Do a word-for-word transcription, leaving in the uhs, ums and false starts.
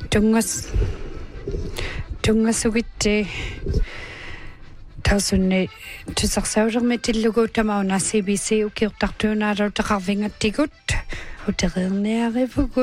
tungas tungasugit tausunne tusarsaurermet tilluguutamauna C B C ukirtartuunaaru taqarvingattigut utereerniarivugut